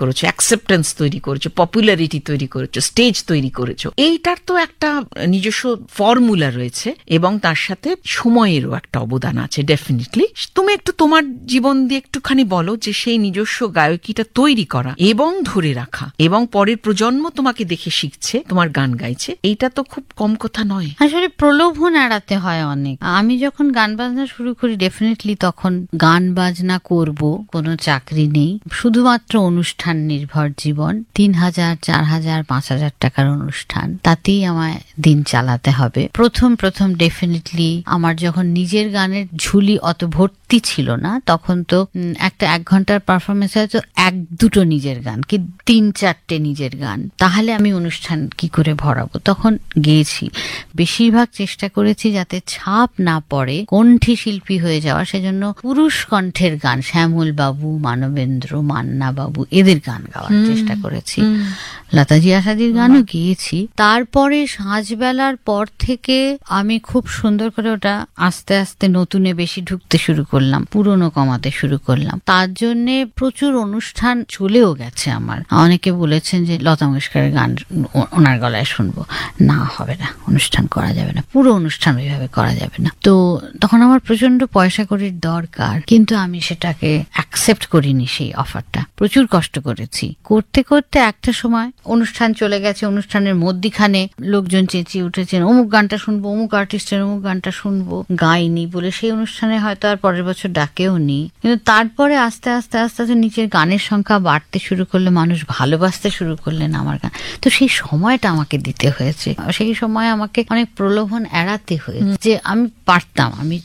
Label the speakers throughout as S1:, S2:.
S1: করেছো, অ্যাকসেপ্টেন্স তৈরি করেছো, পপুলারিটি তৈরি করেছো, স্টেজ তৈরি করেছো, এইটার তো একটা নিজস্ব ফর্মুলা রয়েছে এবং তার সাথে সময়েরও একটা অবদান আছে ডেফিনেটলি। তুমি একটু তোমার জীবন দিয়ে একটুখানি বলো যে সেই নিজস্ব গায়কিটা তৈরি করা এবং ধরে রাখা এবং পরের প্রজন্ম তোমাকে দেখে শিখছে, তোমার গান গাইছে, এইটা তো খুব কম কথা নয়।
S2: আসলে প্রলোভন এড়াতে হয় অনেক। আমি যখন গান বাজনা শুরু করি ডেফিনেটলি তখন গান বাজনা করব, কোনো চাকরি নেই, শুধুমাত্র অনুষ্ঠান নির্ভর জীবন, 3,000 4,000 5,000 টাকার অনুষ্ঠান, তাতেই আমায় দিন চালাতে হবে। প্রথম ডেফিনেটলি আমার যখন নিজের গানের ঝুলি অত ভর্তি ছিল না, তখন তো একটা 1 ঘন্টার পারফরমেন্স হয়তো 1-2টো নিজের গান কি 3-4টে নিজের গান, তাহলে আমি অনুষ্ঠান কি করে ভরাবো? তখন গেয়েছি, বেশিরভাগ চেষ্টা করেছি যাতে ছাপ না পড়ে, কণ্ঠী শিল্পী হয়ে যাওয়া, সেজন্য পুরুষ কণ্ঠের গান, শ্যামল বাবু, মানবেন্দ্র, মান্না বাবু, এদের গান গাওয়ার চেষ্টা করেছি। লতাজি আশাদির গানও গিয়েছি। তারপরে সাঁঝবেলার পর থেকে আমি খুব সুন্দর করে ওটা আস্তে আস্তে নতুনে বেশি ঢুকতে শুরু করলাম, পুরনো কমাতে শুরু করলাম। তার জন্য প্রচুর অনুষ্ঠান চলেও গেছে আমার। অনেকে বলেছেন যে লতা মঙ্গেশকরের গান ওনার গলায় শুনবো, না হবে না, অনুষ্ঠান করা যাবে না, পুরো অনুষ্ঠান ওইভাবে করা যাবে না। তো তখন আমার প্রচন্ড পয়সা কড়ির দরকার, কিন্তু আমি সেটাকে অ্যাকসেপ্ট করিনি। সেই অফারটা প্রচুর কষ্ট করেছি, করতে করতে একটা সময় অনুষ্ঠান চলে গেছে, অনুষ্ঠানের মধ্যিখানে লোকজন চেঁচিয়ে উঠেছেন অমুক গানটা শুনবো, অমুক আর্টিস্টের অমুক গানটা শুনবো, গাইনি বলে সেই অনুষ্ঠানে হয়তো আর পরের বছর ডাকেও নি। কিন্তু তারপরে আস্তে আস্তে আস্তে আস্তে নিজের গানের সংখ্যা বাড়তে শুরু করলে, মানুষ ভালোবাসতে শুরু করলেন আমার গান। তো সেই সময়টা আমাকে দিতে হয়েছে, সেই সময় আমাকে অনেক প্রলোভন এড়াতে হয়েছে। যে আমি পারতাম, আমি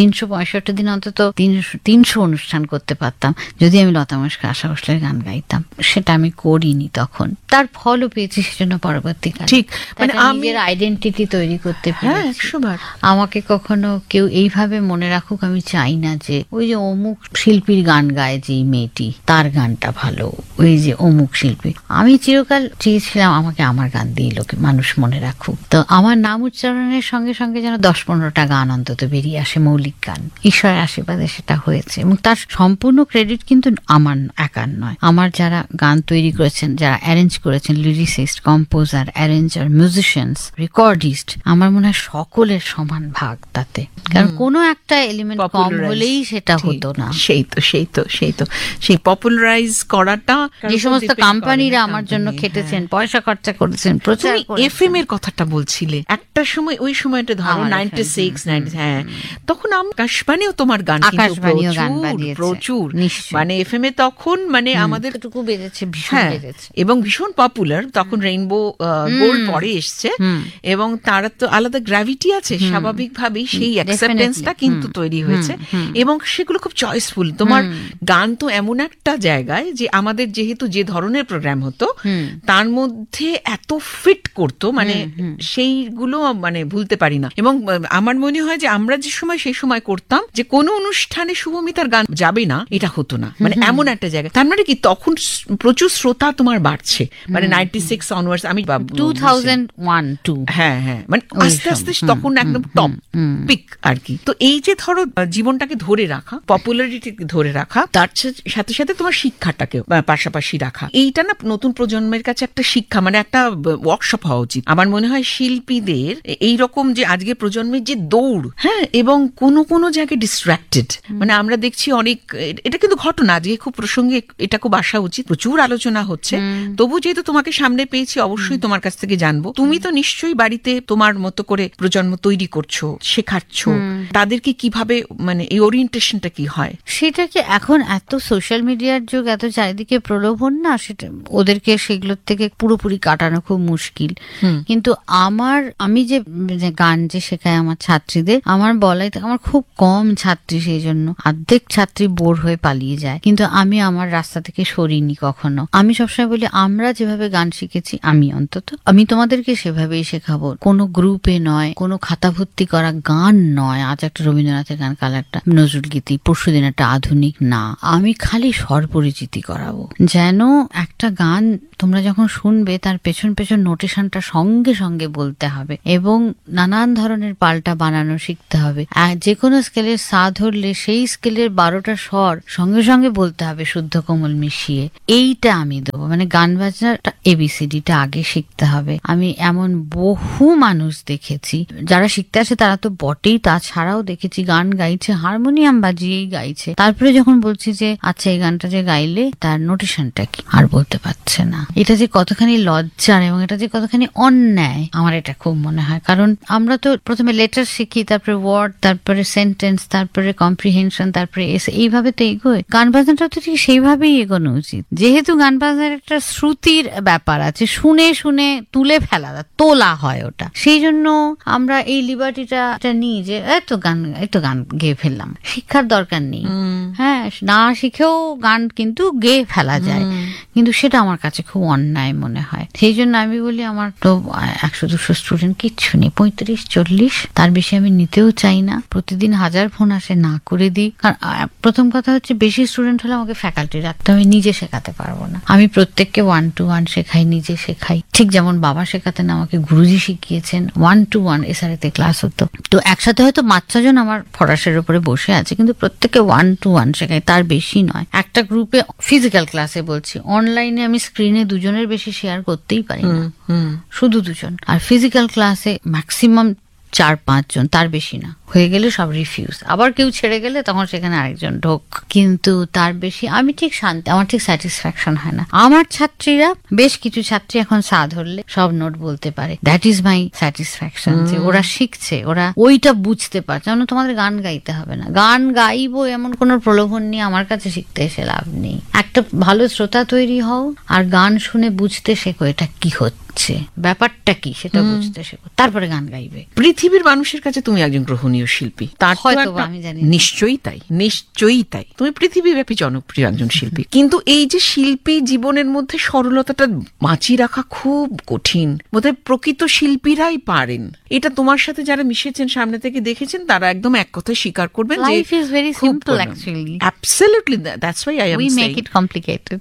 S2: 365 দিন অন্তত 300 অনুষ্ঠান করতে পারতাম যদি আমি লতা মঙ্গেশকর, আশা ভোসলের গান গাইতাম। সেটা আমি করিনি তখন, তার ফলও পেয়েছি সেজন্য পরবর্তীকালে। ঠিক, মানে আমি আইডেন্টিটি তৈরি করতে পেরেছি। আমাকে কখনো কেউ এইভাবে মনে রাখুক আমি চাই না যে ওই যে অমুক শিল্পীর গান গায় যে মেয়েটি, তার গানটা ভালো, ওই যে অমুক শিল্পী। আমি চিরকাল চেয়েছিলাম আমাকে আমার গান দিয়ে লোকে মানুষ মনে রাখুক। তো আমার নাম উচ্চারণের সঙ্গে সঙ্গে যেন 10-15টা গান অন্তত বেরিয়ে আসে, মৌলিক গান। ঈশ্বরের আশীর্বাদে সেটা হয়েছে এবং তার সম্পূর্ণ ক্রেডিট কিন্তু আমার একার নয়। আমার যারা গান তৈরি করেছেন, যারা অ্যারেঞ্জ করেছেন, lyricist, composer, arranger, musicians, recordist, আমার মনে হয় সকলের সমান ভাগ তাতে। কারণ কোনো একটা এলিমেন্ট কম হলেই সেটা হতো না।
S1: সেই পপুলারাইজ করাটা,
S2: যে সমস্ত কোম্পানিরা আমার জন্য খেটেছেন, পয়সা খরচা করেছেন, প্রচার করেছেন।
S1: এফএম এর কথাটা বলছিলে, একটা সময়, ওই সময়টা ধরো 96-90, হ্যাঁ, তখন আকাশবাণীও তোমার গান প্রচুর, মানে এফএম এ তখন মানে আমাদের
S2: বেড়েছে, ভীষণ বেড়েছে
S1: এবং ভীষণ পপুলার। তখন রেইনবো গোল্ড পরে এসছে এবং তার তো আলাদা গ্র্যাভিটি আছে, স্বাভাবিকভাবেই সেই অ্যাকসেপ্টেন্সটা কিন্তু তৈরি হয়েছে এবং সেগুলো খুব চয়েসফুল। তোমার গান তো এমন একটা জায়গায় যে আমাদের যেহেতু যে ধরনের প্রোগ্রাম হতো তার মধ্যে এত ফিট করতো, মানে সেইগুলো মানে ভুলতে পারি না। এবং আমার মনে হয় যে আমরা যে সময় সেই সময় করতাম যে কোনো অনুষ্ঠানে শুভমিতার গান যাবে না, এটা হতো না, মানে এমন একটা জায়গা। তার মানে কি তখন প্রচুর শ্রোতা তোমার বাড়ছে, মানে 96 অনওয়ার্ডস, আমি
S2: 2001-2,
S1: হ্যাঁ, মানে আস্তে আস্তে তখন একদম টপ পিক আর কি। তো এই যে ধরো জীবনটাকে ধরে রাখা, পপুলারিটি ধরে রাখা, তার সাথে সাথে তোমার শিক্ষাটাকে পাশাপাশি রাখা, এইটা না নতুন প্রজন্মের কাছে একটা শিক্ষা, মানে একটা ওয়ার্কশপ হওয়া উচিত। আমার মনে হয় শিল্পীদের এইরকম যে আজকের প্রজন্মের যে দৌড়, হ্যাঁ, এবং কোনো জায়গায় ডিস্ট্রাক্টেড, মানে আমরা দেখছি অনেক, এটা কিন্তু ঘটনা, আজকে খুব প্রসঙ্গে এটা খুব আসা উচিত, প্রচুর আলোচনা হচ্ছে। তবু যেহেতু তোমাকে সামনে পেয়েছি, অবশ্যই তোমার কাছ থেকে জানবো। তুমি তো নিশ্চয়ই বাড়িতে তোমার মতো করে প্রজন্ম তৈরি করছো, শেখাচ্ছ, তাদেরকে কিভাবে, মানে এই ওরিয়েন্টেশনটা কি হয়?
S2: সেটাকে এখন এত সোশ্যাল মিডিয়ার যুগ, এত চারিদিকে প্রলোভন না, সেটা ওদেরকে সেগুলোর থেকে পুরোপুরি কাটানো খুব মুশকিল। কিন্তু আমি যে গান যে শেখাই আমার ছাত্রীদের, আমার বলাই আমার খুব কম ছাত্রী, সেই জন্য অর্ধেক ছাত্রী বোর হয়ে পালিয়ে যায়, কিন্তু আমি আমার রাস্তা থেকে সরিনি কখনো। আমি সবসময় বলি আমরা যেভাবে গান শিখেছি, আমি তোমাদেরকে সেভাবেই শেখাবো, কোনো গ্রুপে নয়, কোনো খাতা ভর্তি করা গান নয়। আজ একটা রবীন্দ্রনাথের গান, কাল একটা নজরুল গীতি, পরশুদিন একটা আধুনিক, না, আমি খালি স্বর পরিচিতি করাবো, যেন একটা গান তোমরা যখন শুনবে তার পেছন নোটেশনটা সঙ্গে সঙ্গে বলতে হবে এবং নানান ধরনের পাল্টা বানানো শিখতে হবে। যে কোনো স্কেলের সা ধরলে সেই স্কেলের 12টা স্বর সঙ্গে সঙ্গে বলতে হবে, শুদ্ধ কোমল মিশিয়ে। এইটা আমি দেবো, মানে গান বাজনাটা ABCDটা আগে শিখতে হবে। আমি এমন বহু মানুষ দেখেছি যারা শিখতে আসে, তারা তো বটেই, তাছাড়াও দেখেছি গান গাইছে, হারমোনিয়াম বাজিয়েই গাইছে, তারপরে যখন বলছি যে আচ্ছা এই গানটা যে গাইলে তার নোটেশনটা কি, আর বলতে পারছে না। এটা যে কতখানি লজ্জার এবং এটা যে কতখানি অন্যায়, আমার এটা খুব মনে হয়। কারণ আমরা তো প্রথমে লেটার শিখি, তারপরে ওয়ার্ড, তারপরে সেন্টেন্স, তারপরে কম্প্রিহেনশন, তারপরে এইভাবে তো এগোয়। গান বাজনাটা তো ঠিক সেইভাবেই এগোনো উচিত। যেহেতু গান বাজনার একটা শ্রুতির ব্যাপার আছে, শুনে শুনে তুলে ফেলা, তোলা হয় ওটা, সেই জন্য আমরা এই লিবার্টিটা নিই যে এত গান গেয়ে ফেললাম, শিক্ষার দরকার নেই। হ্যাঁ, না শিখেও গান কিন্তু গেয়ে ফেলা যায়, কিন্তু সেটা আমার কাছে খুব অন্যায় মনে হয়। সেই জন্য আমি বলি আমার তো 100-200 স্টুডেন্ট কিচ্ছু নেই, 35-40, তার বেশি আমি নিতেও চাই না। প্রতিদিন 1000 ফোন আসে, না করে দিই। কারণ প্রথম কথা হচ্ছে বেশি স্টুডেন্ট হলে আমাকে ফ্যাকাল্টি রাখতে, আমি নিজে শেখাতে পারবো না। আমি প্রত্যেককে 1-to-1 শেখাই, নিজে শেখাই, ঠিক যেমন বাবা শেখাতেন, আমাকে গুরুজি শিখিয়েছেন। 1-to-1 SRA-তে ক্লাস হতো, তো একসাথে হয়তো 5-6 জন আমার ফরাসের উপরে বসে আছে, কিন্তু প্রত্যেককে 1-to-1 শেখাই, তার বেশি নয়। একটা গ্রুপে ফিজিক্যাল ক্লাসে বলছি, অনলাইনে আমি স্ক্রিনে 2 জনের বেশি শেয়ার করতেই পারি না, শুধু 2 জন। আর ফিজিক্যাল ক্লাসে ম্যাক্সিমাম 4-5 জন, তার বেশি না। হয়ে গেলে সব রিফিউজ, আবার কেউ ছেড়ে গেলে তখন সেখানে আরেকজন ঢোক, কিন্তু তার বেশি আমি ঠিক শান্তি, আমার ঠিক স্যাটিসফ্যাকশন হয় না। আমার ছাত্রীরা, বেশ কিছু ছাত্রী এখন সা ধরলে সব নোট বলতে পারে, দ্যাট ইজ মাই স্যাটিসফ্যাকশন, যে ওরা শিখছে, ওরা ওইটা বুঝতে পারছে। যেমন তোমাদের গান গাইতে হবে না, গান গাইবো এমন কোনো প্রলোভন নিয়ে আমার কাছে শিখতে এসে লাভ নেই। একটা ভালো শ্রোতা তৈরি হও, আর গান শুনে বুঝতে শেখো এটা কি হচ্ছে, ব্যাপারটা কি সেটা বুঝতে শেখো, তারপরে গান গাইবে।
S1: পৃথিবীর মানুষের কাছে তুমি একজন গ্রহণীয় শিল্পী, তার
S2: আমি জানি,
S1: নিশ্চয়ই তাই, নিশ্চয়ই তাই, তুমি পৃথিবীব্যাপী জনপ্রিয় একজন শিল্পী। কিন্তু এই যে শিল্পী জীবনের মধ্যে সরলতাটা বাঁচিয়ে রাখা খুব কঠিন, বোধহয় প্রকৃত শিল্পীরাই পারেন। এটা তোমার সাথে যারা মিশেছেন, সামনে থেকে দেখেছেন, তারা একদম এক কথায় স্বীকার করবেন যে
S2: life is very simple actually.
S1: Absolutely, that's why I am saying,
S2: we make it complicated.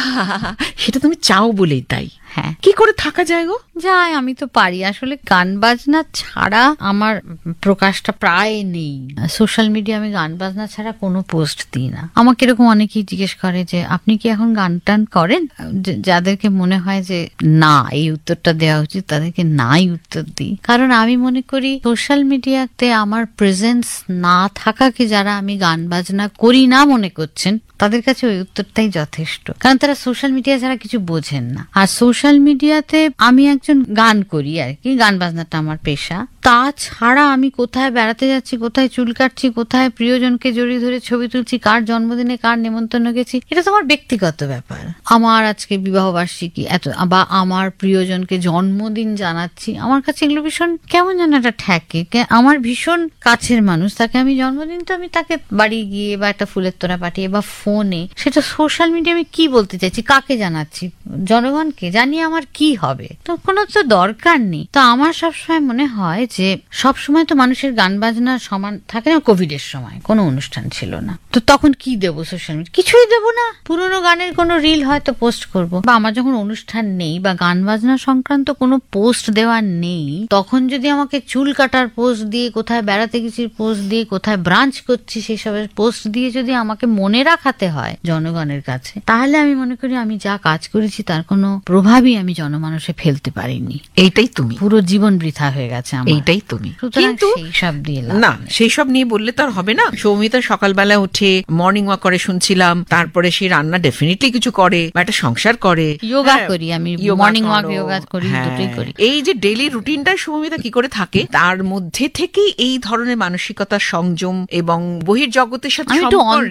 S1: সেটা তুমি চাও বলেই তাই।
S2: হ্যাঁ,
S1: কি করে থাকা যায় গো?
S2: যায়, আমি তো পারি। আসলে গান বাজনা ছাড়া আমার প্রকাশটা প্রায় নেই। সোশ্যাল মিডিয়া আমি গান বাজনা ছাড়া কোনো পোস্ট দিই না। আমাকে এরকম অনেকেই জিজ্ঞেস করে যে আপনি কি এখন গান টান করেন? যাদেরকে মনে হয় যে না এই উত্তরটা দেওয়া উচিত, তাদেরকে নাই উত্তর দিই। কারণ আমি মনে করি সোশ্যাল মিডিয়াতে আমার প্রেজেন্স না থাকাকে যারা আমি গান বাজনা করি না মনে করছেন, তাদের কাছে ওই উত্তরটাই যথেষ্ট। কারণ তারা সোশ্যাল মিডিয়া ছাড়া কিছু বোঝেন না। আর সোশ্যাল মিডিয়াতে আমি একজন গান করি আর কি, গান বাজনাটা আমার পেশা। তাছাড়া আমি কোথায় বেড়াতে যাচ্ছি, কোথায় চুল কাটছি, কোথায় প্রিয়জনকে জড়িয়ে ধরে ছবি তুলছি, কার জন্মদিনে কার নেমন্তন্ন গেছি, এটা তো আমার ব্যক্তিগত ব্যাপার। আমার আজকে বিবাহ বার্ষিকী বা আমার প্রিয়জনকে জন্মদিন জানাচ্ছি, আমার কাছে এগুলো ভীষণ কেমন যেন একটা ঠেকে। আমার ভীষণ কাছের মানুষ, তাকে আমি জন্মদিন তো আমি তাকে বাড়ি গিয়ে বা একটা ফুলের তোড়া পাঠিয়ে বা ফোনে, সেটা সোশ্যাল মিডিয়া আমি কি বলতে চাইছি, কাকে জানাচ্ছি, জনগণকে জানিয়ে আমার কি হবে? তো কোনো তো দরকার নেই। তো আমার সবসময় মনে হয় যে সবসময় তো মানুষের গান বাজনা সমান থাকে না। কোভিড এর সময় কোনো অনুষ্ঠান ছিল না, তো তখন কি দেবো সোশ্যাল মিডিয়া? কিছুই দেবো না। পুরোনো গানের কোনো রিল হয়তো পোস্ট করব, বা আমার যখন অনুষ্ঠান নেই বা গান বাজনা সংক্রান্ত কোনো পোস্ট দেওয়ার নেই, তখন যদি আমাকে চুল কাটার পোস্ট দিয়ে, কোথায় বেড়াতে গেছি পোস্ট দিয়ে, কোথায় ব্রাঞ্চ করছি সেসবের পোস্ট দিয়ে যদি আমাকে মনে রাখাতে হয় জনগণের কাছে, তাহলে আমি মনে করি আমি যা কাজ করেছি তার কোনো প্রভাবই আমি জনমানসে ফেলতে পারিনি।
S1: এইটাই তুমি,
S2: পুরো জীবন বৃথা হয়ে গেছে আমার।
S1: এইটাই তুমি।
S2: কিন্তু সেইসব দিয়ে
S1: না, সেইসব নিয়ে বললে তো আর হবে না। সৌমিতা সকালবেলা উঠে মর্নিং ওয়াক করে শুনছিলাম, তারপরে সে রান্না ডেফিনেটলি কিছু করে বা একটা সংসার করে,
S2: যোগা করি আমি, মর্নিং ওয়াক যোগা করি, দুটোই করি।
S1: এই যে ডেইলি রুটিনটা সৌমিতা কি করে থাকে, তার মধ্যে থেকেই এই ধরনের মানসিকতা, সংযম এবং বহির্জগতের সাথে সম্পর্ক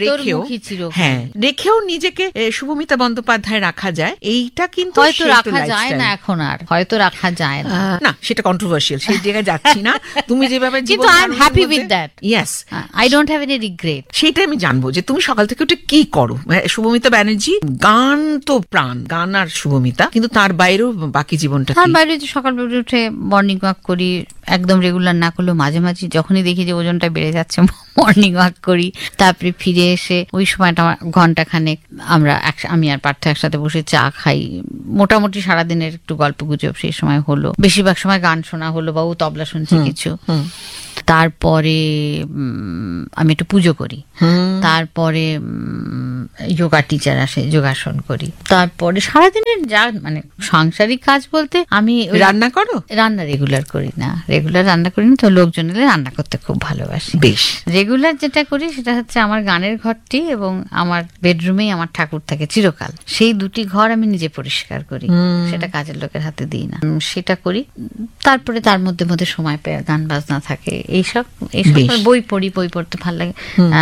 S1: রেখেও নিজেকে শুভমিতা বন্দ্যোপাধ্যায় রাখা যায়। এইটা কিন্তু
S2: হয়তো রাখা যায় না এখন, আর হয়তো রাখা যায় না,
S1: না সেটা কন্ট্রোভার্সিয়াল, সেই জায়গায় যাচ্ছি না। তুমি যেভাবে
S2: কিন্তু I am happy with that.
S1: Yes,
S2: I don't have any regret.
S1: সেটা আমি জানবো যে তুমি সকাল থেকে উঠে কি করো। শুভমিতা ব্যানার্জি গান তো প্রাণ, গান আর শুভমিতা, কিন্তু তার বাইরেও বাকি জীবনটা কি?
S2: বাইরে যে সকালবেলা উঠে মর্নিং ওয়াক করি, একদম রেগুলার না করলেও মাঝে মাঝে যখনই দেখি যে ওজনটা বেড়ে যাচ্ছে মর্নিং ওয়াক করি, তারপরে ফিরে এসে ওই সময়টা আমার ঘন্টাখানেক আমি আর পার্থ একসাথে বসে চা খাই, মোটামুটি সারাদিনের একটু গল্প গুজব সেই সময় হলো, বেশিরভাগ সময় গান শোনা হলো বা ও তবলা শুনছে কিছু। তারপরে আমি একটু পুজো করি, তারপরে যোগা টিচার আসে, যোগাসন করি, তারপরে সারাদিনের যা মানে সাংসারিক কাজ বলতে আমি
S1: রান্না করো?
S2: রান্না রেগুলার করি না, তো লোকজন এলে রান্না করতে খুব ভালোবাসি।
S1: বেশ।
S2: রেগুলার যেটা করি সেটা হচ্ছে আমার গানের ঘরটি এবং আমার বেডরুমেই আমার ঠাকুর থাকে চিরকাল, সেই দুটি ঘর আমি নিজে পরিষ্কার করি, সেটা কাজের লোকের হাতে দিই না, সেটা করি। তারপরে তার মধ্যে মধ্যে সময় পেয়ে গান বাজনা থাকে, এইসব বই পড়ি, বই পড়তে ভালো লাগে।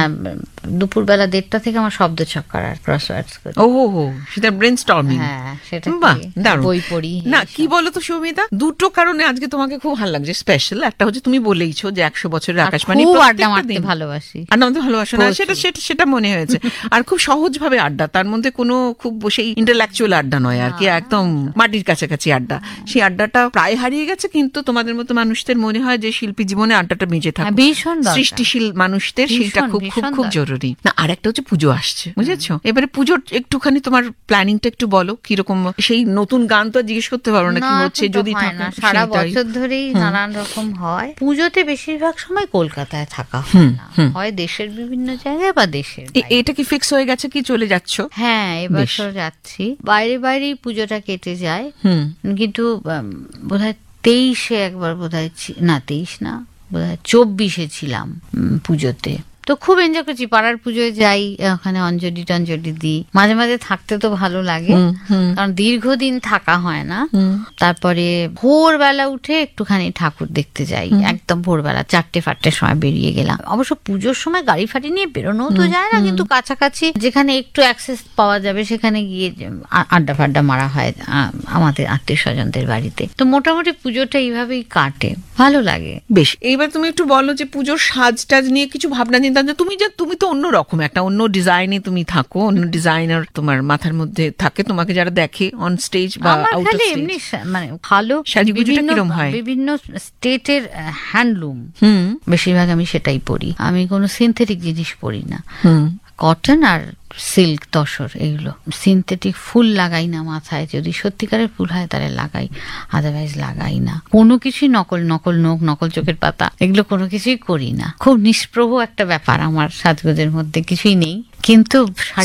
S2: দুপুরবেলা 1:30 থেকে আমার শব্দ ছক্কার আর ক্রসওয়ার্ডস করি।
S1: ও সেটা ব্রেনস্টর্মিং।
S2: হ্যাঁ, সেটা বই পড়ি।
S1: না, কি বলো তো সৌমিতা, দুটো কারণে আজকে তোমাকে খুব ভালো লাগছে, স্পেশাল। একটা হচ্ছে তুমি বলেইছো যে 100 বছরের আকাশবাণী
S2: আড্ডা মারতে ভালোবাসি,
S1: আড্ডা মারতে ভালোবাসো না, সেটা মনে হয়েছে। আর খুব সহজ ভাবে আড্ডা, তার মধ্যে কোনো খুব সেই ইন্টেলেকচুয়াল আড্ডা নয় আর কি, একদম মাটির কাছাকাছি আড্ডা। সেই আড্ডাটা প্রায় হারিয়ে গেছে, কিন্তু তোমাদের মতো মানুষদের মনে হয় যে শিল্পী জীবনে আড্ডাটা বেঁচে থাকে, সৃষ্টিশীল মানুষদের সেটা খুব খুব খুব জরুরি। না, আর একটা হচ্ছে পুজো আসছে, বুঝেছো? এবারে পুজোর একটুখানি তোমার প্ল্যানিংটা একটু বলো, কিরকম? সেই নতুন গান তো জিজ্ঞেস করতে পারো না কি হচ্ছে, যদি
S2: সারা বছর ধরেই নানান রকম হয়। পুজোতে বেশিরভাগ সময় কলকাতায় থাকা হয় দেশের বিভিন্ন জায়গায় বা দেশের।
S1: এটা কি ফিক্স হয়ে গেছে কি চলে যাচ্ছ?
S2: হ্যাঁ, এবছর যাচ্ছি। বাইরেই পুজোটা কেটে যায়, কিন্তু বোধহয় 23-এ একবার, বোধহয় না 23 না, বোধহয় 24-এ ছিলাম পুজোতে। তো খুব এনজয় করছি, পাড়ার পুজোয় যাই, ওখানে অঞ্জলি টঞ্জলি দিই, মাঝে মাঝে থাকতে তো ভালো লাগে, কারণ দীর্ঘদিন থাকা হয় না। তারপরে ভোরবেলা উঠে একটুখানি ঠাকুর দেখতে যাই, একদম ভোরবেলা 4-5টার সময় বেরিয়ে গেলাম। অবশ্য পুজোর সময় গাড়ি ফাড়ি নিয়ে বেরোনো তো যায় না, কিন্তু কাছাকাছি যেখানে একটু অ্যাক্সেস পাওয়া যাবে সেখানে গিয়ে আড্ডা ফাড্ডা মারা হয় আমাদের আত্মীয় স্বজনদের বাড়িতে। তো মোটামুটি পুজোটা এইভাবেই কাটে, ভালো লাগে।
S1: বেশ, এইবার তুমি একটু বলো যে পুজোর সাজ টাজ নিয়ে কিছু ভাবনা চিন্তা। তুমি তো অন্য রকম একটা অন্য ডিজাইনে তুমি থাকো, অন্য ডিজাইনার তোমার মাথার মধ্যে থাকে, তোমাকে যারা দেখে অন স্টেজ বা আউট অফ স্টেজ।
S2: এমনি মানে ভালো
S1: সাজগুজুটা কিরকম হয়?
S2: বিভিন্ন স্টেটের হ্যান্ডলুম বেশিরভাগ আমি সেটাই পরি, আমি কোনো সিনথেটিক জিনিস পরি না। কটন আর সিল্ক, তসর, এগুলো। সিনথেটিক ফুল লাগাই না মাথায়, যদি সত্যিকারের ফুল হয় তাহলে লাগাই, আদারওয়াইজ লাগাই না। কোনো কিছুই নকল নোখ, নকল চোখের পাতা, এগুলো কোনো কিছুই করি না। খুব নিষ্প্রভ একটা ব্যাপার আমার সাজগোজের মধ্যে, কিছুই নেই। কিন্তু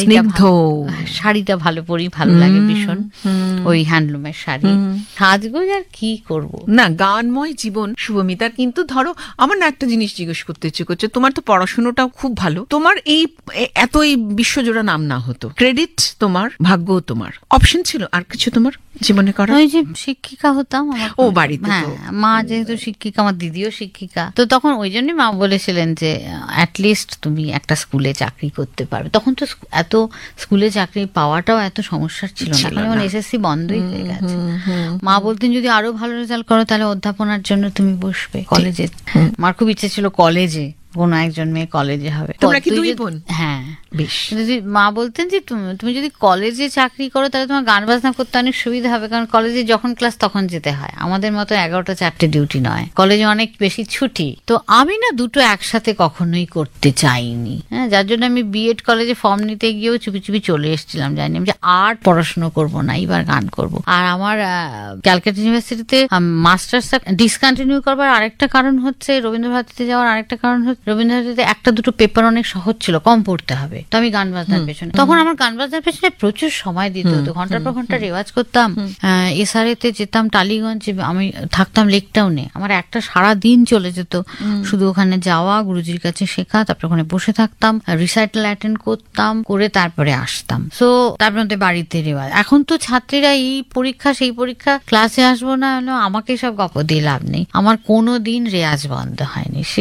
S2: শাড়িটা ভালো পরি, ভালো লাগে ভীষণ, ওই হ্যান্ডলুমের শাড়ি। সাজগোজ আর কি করব
S1: না, গানময় জীবন শুভমিতার। কিন্তু ধরো আমার না একটা জিনিস জিজ্ঞেস করতে ইচ্ছে করছে, তোমার তো পড়াশোনাটাও খুব ভালো, তোমার এই বিশ্বজোড়া নাম না হতো, ক্রেডিট তোমার, ভাগ্য তোমার, অপশন ছিল আর কিছু তোমার জীবনে করা?
S2: ওই যে শিক্ষিকা হতাম
S1: ও বাড়িতে।
S2: হ্যাঁ, মা যেহেতু শিক্ষিকা, আমার দিদিও শিক্ষিকা, তো তখন ওই জন্যই মা বলেছিলেন যে অ্যাটলিস্ট তুমি একটা স্কুলে চাকরি করতে পারবে। তখন তো এত স্কুলে চাকরি পাওয়াটাও এত সমস্যার ছিল না, কারণ এসএসসি বন্ধই হয়ে গেছে। মা বলতেন যদি আরো ভালো রেজাল্ট করো তাহলে অধ্যাপনার জন্য তুমি বসবে কলেজে। আমার খুব ইচ্ছে ছিল কলেজে, কোনো একজন মেয়ে কলেজে হবে।
S1: তোমরা কি দুই বোন?
S2: হ্যাঁ, বেশ। মা বলতেন যে তুমি যদি কলেজে চাকরি করো তাহলে তোমার গান বাজনা করতে অনেক সুবিধা হবে, কারণ কলেজে যখন ক্লাস তখন যেতে হয়, আমাদের মতো 11টা-4টে ডিউটি নয়, কলেজে অনেক বেশি ছুটি। তো আমি না দুটো একসাথে কখনোই করতে চাইনি, হ্যাঁ, যার জন্য আমি বিএড কলেজে ফর্ম নিতে গিয়েও চুপি চুপি চলে এসেছিলাম, জানি আমি যে আর পড়াশোনা করবো না, এবার গান করব। আর আমার ক্যালকাটা ইউনিভার্সিটিতে মাস্টার্সটা ডিসকন্টিনিউ করবার আরেকটা কারণ হচ্ছে, রবীন্দ্রভারতীতে যাওয়ার আরেকটা কারণ হচ্ছে, রবীন্দ্রভারতীতে 1-2 পেপার অনেক সহজ ছিল, কম পড়তে হবে, তো আমি গান বাজনার পেছনে, তখন আমার গান বাজনার পেছনে প্রচুর সময় দিতে হতো, ঘন্টার পর ঘন্টা রেওয়াজ করতাম। এসআরএতে যেতাম, টালিগঞ্জে আমি থাকতাম, লেক টাউনে, আমার একটা সারা দিন চলে যেত শুধু ওখানে যাওয়া, গুরুজির কাছে শেখা, তারপর ওখানে বসে থাকতাম, রিসাইটাল অ্যাটেন্ড করতাম, করে তারপরে আসতাম। সো তারপর বাড়িতে রেওয়াজ। এখন তো ছাত্রীরা এই পরীক্ষা সেই পরীক্ষা, ক্লাসে আসবো না, আমাকে সব গপ দিয়ে লাভ নেই, আমার কোনো দিন রেওয়াজ বন্ধ হয়নি। সে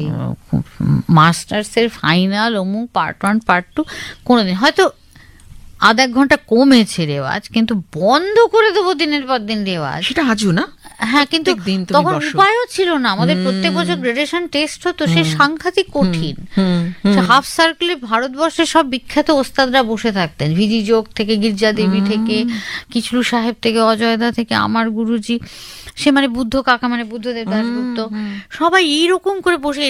S2: মাস্টার্সের ফাইনাল, অমুক পার্ট 1 পার্ট 2, কোনোদিন হয়তো আধা ঘন্টা কমেছে রেওয়াজ, কিন্তু বন্ধ করে দেবো দিনের পর দিন রেওয়াজ,
S1: সেটা আজও না।
S2: হ্যাঁ, কিন্তু তখন উপায়ও ছিল না, আমাদের প্রত্যেক বছর গ্রেডুয়েশন টেস্ট হতো, সে সাংঘাতিক কঠিন। হাফ সার্কেলে ভারতবর্ষের সব বিখ্যাত ওস্তাদরা বসে থাকতেন, ভিজি যোগ থেকে, গির্জা দেবী থেকে, কিচলু সাহেব থেকে, অজয়দা থেকে, আমার গুরুজি, সে মানে বুদ্ধ কাকা, মানে বুদ্ধদেব দাশগুপ্ত, সবাই এইরকম করে বসে এরকম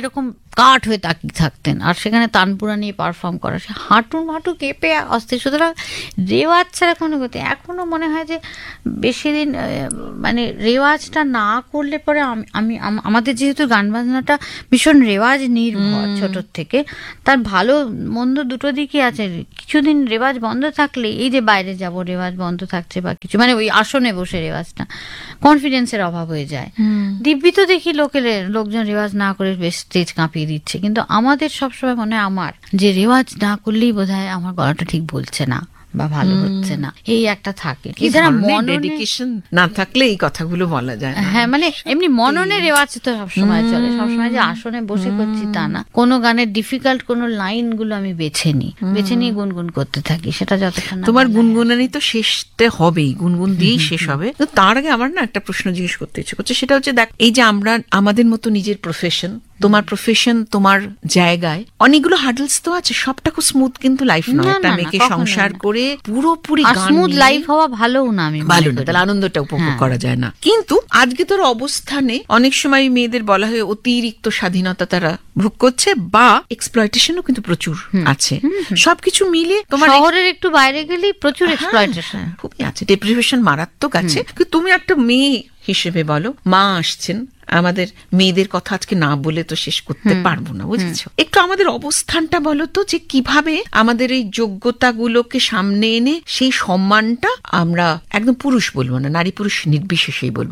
S2: কাঠ হয়ে তাকিয়ে থাকতেন, আর সেখানে তানপুরা নিয়ে পারফর্ম করা, সে হাঁটু কেঁপে অস্থির। সুতরাং রেওয়াজ ছাড়া কোনো গতি, এখনো মনে হয় যে বেশি দিন মানে রেওয়াজটা না করলে পরে আমি আমাদের যেহেতু গান বাজনাটা ভীষণ রেওয়াজ নির্ভর ছোটোর থেকে, তার ভালো মন্দ দুটো দিকই আছে। কিছুদিন রেওয়াজ বন্ধ থাকলে, এই যে বাইরে যাব রেওয়াজ বন্ধ থাকছে বা কিছু, মানে ওই আসনে বসে রেওয়াজটা, কনফিডেন্সের অভাব হয়ে যায়। দিব্যি তো দেখি লোকজন রেওয়াজ না করে বেশ স্টেজ কাঁপিয়ে দিচ্ছে, কিন্তু আমাদের সবসময় মনে হয় আমার যে রেওয়াজ না করলেই বোধহয় আমার গলাটা ঠিক বলছে না বা ভালো হচ্ছে না, এই একটা থাকে। এছাড়া
S1: ডেডিকেশন না থাকলে এই কথাগুলো বলা যায় না।
S2: হ্যাঁ, মানে এমনি মননে রেওয়াজ তো সবসময় চলে, সবসময় যে আসনে বসে করছি তা না। কোনো গানের ডিফিকাল্ট কোনো লাইন গুলো আমি বেছে নিয়ে গুনগুন করতে থাকি, সেটা যতক্ষণ
S1: তোমার গুনগুনানি তো শেষতে হবেই, গুনগুন দিয়েই শেষ হবে। তো তার আগে আমার না একটা প্রশ্ন জিজ্ঞেস করতে ইচ্ছে করছে, সেটা হচ্ছে দেখ, এই যে আমরা আমাদের মতো নিজের প্রফেশন, তোমার প্রফেশন, তোমার জায়গায় অনেকগুলো হার্ডলস তো আছে, সবটা খুব স্মুথ কিন্তু লাইফ নয়। একটা মেয়েকে সংসার করে পুরোপুরি
S2: স্মুথ লাইফ হওয়া ভালো না, আমি
S1: ভালো না, তাহলে আনন্দটা উপভোগ করা যায় না। কিন্তু আজকে তোর অবস্থানে অনেক সময় মেয়েদের বলা হয় অতিরিক্ত স্বাধীনতা তারা ভোগ করছে, বা এক্সপ্লয়টেশনও কিন্তু প্রচুর আছে। সবকিছু মিলে তোমার
S2: শহরের একটু বাইরে গেলেই প্রচুর এক্সপ্লয়টেশন
S1: খুবই আছে, ডেপ্রিভেশন মারাত্মক আছে। কিন্তু তুমি একটা মেয়ে হিসেবে বলো, মা আসছেন, আমাদের মেয়েদের কথা আজকে না বলে তো শেষ করতে পারবো না, বুঝেছো? একটু আমাদের অবস্থানটা বলো তো, যে কিভাবে আমাদের এই যোগ্যতাগুলোকে সামনে এনে সেই সম্মানটা আমরা একদম পুরুষ বলবো না, নারী পুরুষ নির্বিশেষেই বলবো,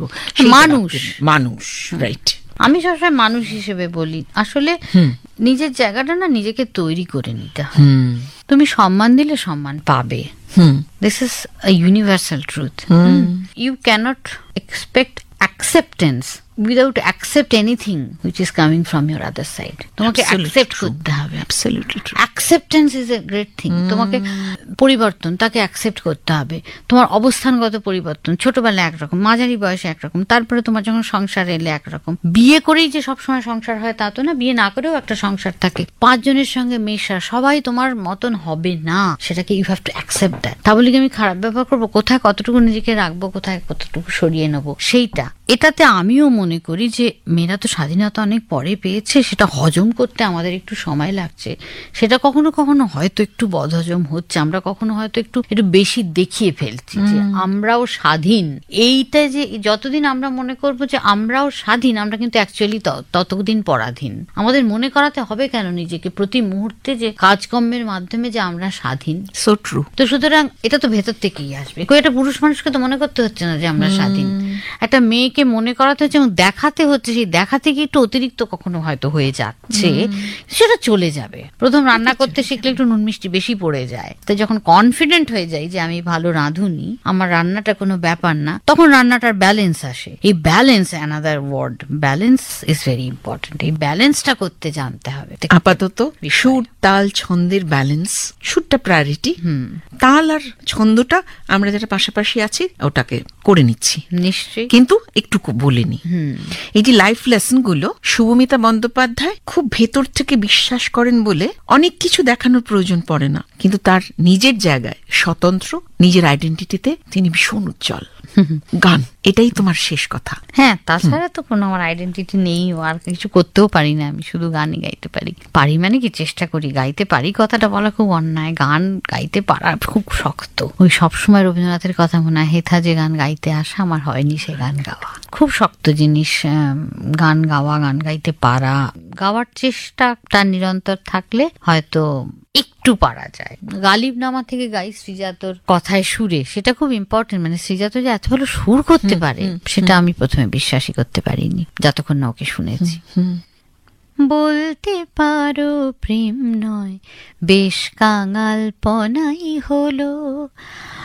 S1: মানুষ রাইট।
S2: আমি সবসময় মানুষ হিসেবে বলি, আসলে নিজের জায়গাটা না নিজেকে তৈরি করে নিতে হয়। তুমি সম্মান দিলে সম্মান পাবে। This is a universal truth. You cannot expect acceptance without accept anything which is coming from your other side. তোমাকে accept করতে হবে।
S1: Absolutely true.
S2: Acceptance is a great thing. তোমাকে পরিবর্তন, তাকে accept করতে হবে। তোমার অবস্থানগত পরিবর্তন, ছোটবেলায় একরকম, মাঝারি বয়সে একরকম, তারপরে তোমার যখন সংসার এলে একরকম। বিয়ে করেই যে সবসময় সংসার হয় তা তো না, বিয়ে না করেও একটা সংসার থাকে। 5 জনের সঙ্গে মেশা, সবাই তোমার মতন হবে না, সেটাকে you have to accept that. তা বলে কি আমি খারাপ ব্যবহার করবো? কোথায় কতটুকু নিজেকে রাখবো, কোথায় কতটুকু সরিয়ে নেবো, সেইটা। এটাতে আমিও মনে করি যে মেয়েরা তো স্বাধীনতা অনেক পরে পেয়েছে, সেটা হজম করতে আমাদের একটু সময় লাগছে। সেটা কখনো কখনো হয়তো একটু বদহজম হচ্ছে, আমরা কখনো হয়তো একটু বেশি দেখিয়ে ফেলছি যে আমরাও স্বাধীন। এইটা যে যতদিন আমরা মনে করবো যে আমরাও স্বাধীন, আমরা কিন্তু অ্যাকচুয়ালি ততদিন পরাধীন। আমাদের মনে করাতে হবে কেন নিজেকে প্রতি মুহূর্তে যে কাজকর্মের মাধ্যমে যে আমরা স্বাধীন।
S1: So true.
S2: তো সুতরাং এটা তো ভেতর থেকেই আসবে। একটা পুরুষ মানুষকে তো মনে করতে হচ্ছে না যে আমরা স্বাধীন, একটা মেয়েকে মনে করাতে হচ্ছে এবং দেখাতে হচ্ছে। সেই দেখাতে গিয়ে একটু অতিরিক্ত কখনো হয়তো হয়ে যাচ্ছে, সেটা চলে যাবে। প্রথম রান্না করতে শিখলে একটু নুন মিষ্টি বেশি পড়ে যায়, তো যখন কনফিডেন্ট হয়ে যায় যে আমি ভালো রাঁধুনি, আমার রান্নাটা কোনো ব্যাপার না, তখন রান্নাটার ব্যালেন্স আসে। এই balance, another word, balance is very important. এই ব্যালেন্সটা করতে জানতে হবে।
S1: আপাতত সুর, তাল, ছন্দের ব্যালেন্স, সুরটা প্রায়োরিটি, তাল আর ছন্দটা আমরা যারা পাশাপাশি আছি ওটাকে করে নিচ্ছি
S2: নিশ্চয়ই,
S1: কিন্তু একটু বলিনি। এই যে লাইফ লেসন গুলো শুভমিতা বন্দ্যোপাধ্যায় খুব ভেতর থেকে বিশ্বাস করেন বলে অনেক কিছু দেখানোর প্রয়োজন পড়ে না, কিন্তু তার নিজের জায়গায় স্বতন্ত্র, নিজের আইডেন্টিটিতে তিনি ভীষণ উজ্জ্বল। গান, এটাই তোমার শেষ কথা?
S2: হ্যাঁ, তাছাড়া তো কোনো আমার আইডেন্টিটি নেই, আর কিছু করতেও পারি না। আমি শুধু গানই গাইতে পারি মানে কি চেষ্টা করি, গাইতে পারি কথাটা বলা খুব অন্যায়, গান গাইতে পারা খুব শক্ত। ওই সবসময় রবীন্দ্রনাথের কথা মনে হয়, হেথা যে গান গাইতে আসা, আমার হয়নি সে গান গাওয়া। খুব শক্ত জিনিস গান গাওয়া, গান গাইতে পারা। গাওয়ার চেষ্টাটা নিরন্তর থাকলে হয়তো একটু পারা যায়। গালিবনামা থেকে গাই শ্রীজাতর কথায় সুরে, সেটা খুব ইম্পর্টেন্ট। মানে শ্রীজাত যে এত ভালো সুর করতে পারে, সেটা আমি প্রথমে বিশ্বাসই করতে পারিনি যতক্ষণ না ওকে শুনেছি। বলতে পারো প্রেম নয় বেশ কাঙালপনাই হলো,